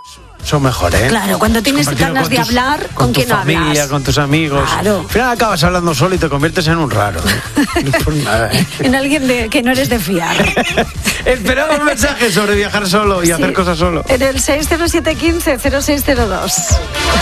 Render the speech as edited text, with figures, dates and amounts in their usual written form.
Son mejores, Claro, cuando tienes ganas de hablar, ¿con quién hablas? Con tu familia, con tus amigos. Claro. Al final acabas hablando solo y te conviertes en un raro. No por nada, ¿eh? En alguien que no eres de fiar. Esperamos mensajes sobre viajar solo y hacer cosas solo. En el 60715-0602.